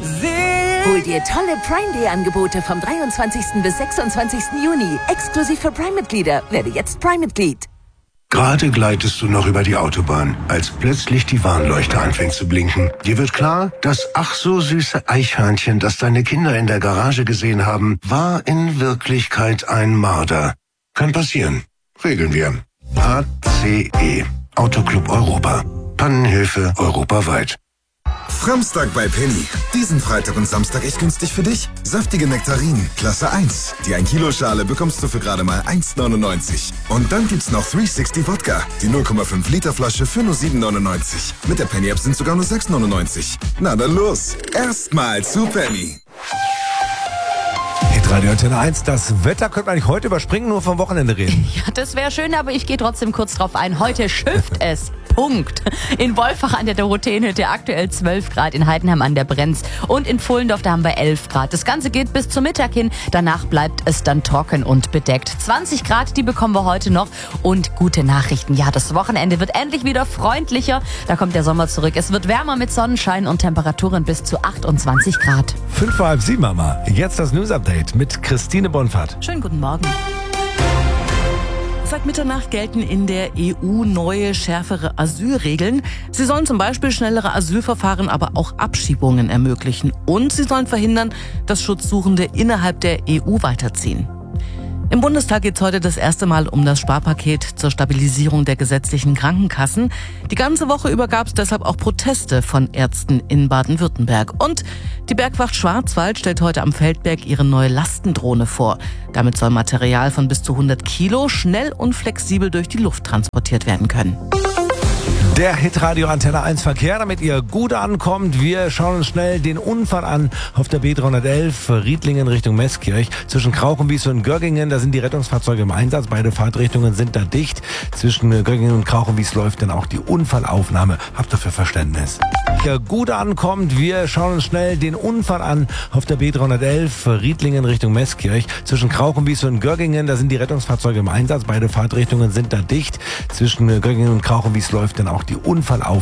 Hol dir tolle Prime Day Angebote vom 23. bis 26. Juni. Exklusiv für Prime-Mitglieder. Werde jetzt Prime-Mitglied. Gerade gleitest du noch über die Autobahn, als plötzlich die Warnleuchte anfängt zu blinken. Dir wird klar, das ach so süße Eichhörnchen, das deine Kinder in der Garage gesehen haben, war in Wirklichkeit ein Marder. Kann passieren. Regeln wir. ACE. Autoclub Europa. Pannenhilfe europaweit. Samstag bei Penny. Diesen Freitag und Samstag echt günstig für dich. Saftige Nektarinen, Klasse 1. Die 1 Kilo Schale bekommst du für gerade mal 1,99. Und dann gibt's noch 360 Wodka. Die 0,5 Liter Flasche für nur 7,99. Mit der Penny App sind sogar nur 6,99. Na dann los. Erstmal zu Penny. Radio Antenne 1, das Wetter könnte man nicht heute überspringen, nur vom Wochenende reden. Ja, das wäre schön, aber ich gehe trotzdem kurz drauf ein. Heute schifft es. Punkt. In Wolfach an der Dorotheenhütte aktuell 12 Grad, in Heidenheim an der Brenz und in Pfullendorf, da haben wir 11 Grad. Das Ganze geht bis zum Mittag hin, danach bleibt es dann trocken und bedeckt. 20 Grad, die bekommen wir heute noch und gute Nachrichten. Ja, das Wochenende wird endlich wieder freundlicher, da kommt der Sommer zurück. Es wird wärmer mit Sonnenschein und Temperaturen bis zu 28 Grad. 5:30, Mama. Jetzt das News-Update mit Christine Bonfart. Schönen guten Morgen. Seit Mitternacht gelten in der EU neue, schärfere Asylregeln. Sie sollen zum Beispiel schnellere Asylverfahren, aber auch Abschiebungen ermöglichen. Und sie sollen verhindern, dass Schutzsuchende innerhalb der EU weiterziehen. Im Bundestag geht es heute das erste Mal um das Sparpaket zur Stabilisierung der gesetzlichen Krankenkassen. Die ganze Woche über gab es deshalb auch Proteste von Ärzten in Baden-Württemberg. Und die Bergwacht Schwarzwald stellt heute am Feldberg ihre neue Lastendrohne vor. Damit soll Material von bis zu 100 Kilo schnell und flexibel durch die Luft transportiert werden können. Der Hitradio Antenne 1 Verkehr, damit ihr gut ankommt. Wir schauen uns schnell den Unfall an auf der B311 Riedlingen Richtung Meßkirch. Zwischen Krauchenwies und Göggingen, da sind die Rettungsfahrzeuge im Einsatz. Beide Fahrtrichtungen sind da dicht. Zwischen Göggingen und Krauchenwies läuft dann auch die Unfallaufnahme. Habt dafür Verständnis. Ihr gut ankommt, wir schauen uns schnell den Unfall an auf der B311 Riedlingen Richtung Meßkirch. Zwischen Krauchenwies und Göggingen, da sind die Rettungsfahrzeuge im Einsatz. Beide Fahrtrichtungen sind da dicht. Zwischen Göggingen und Krauchenwies läuft dann auch die Unfallaufnahme.